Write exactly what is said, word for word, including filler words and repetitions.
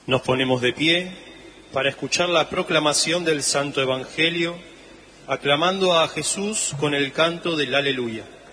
Nos ponemos de pie para escuchar la proclamación del Santo Evangelio, aclamando a Jesús con el canto del Aleluya.